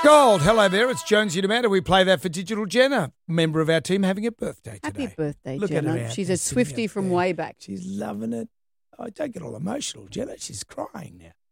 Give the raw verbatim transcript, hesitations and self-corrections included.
Gold. Hello there, it's Jonesy Demanda. We play that for Digital Jenna, member of our team, having a birthday today. Happy birthday, Look at Jenna. her out She's there a sitting Swiftie up from there. way back. She's loving it. Oh, don't get all emotional, Jenna. She's crying now.